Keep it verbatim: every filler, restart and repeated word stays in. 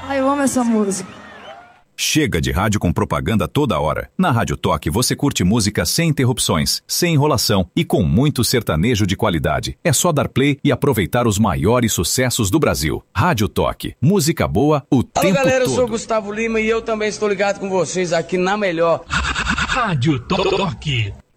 Ai, eu amo essa música. Chega de rádio com propaganda toda hora. Na Rádio Toque você curte música sem interrupções, sem enrolação e com muito sertanejo de qualidade. É só dar play e aproveitar os maiores sucessos do Brasil. Rádio Toque, música boa o Alô, tempo todo. galera, eu sou o Gustavo Lima e eu também estou ligado com vocês aqui na melhor Rádio Toque.